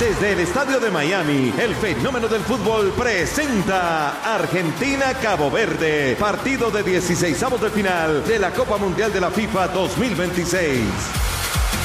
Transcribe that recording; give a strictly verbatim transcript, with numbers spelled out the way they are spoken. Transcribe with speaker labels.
Speaker 1: Desde el estadio de Miami, el fenómeno del fútbol presenta Argentina-Cabo Verde, partido de dieciseisavos de final de la Copa Mundial de la FIFA dos mil veintiséis.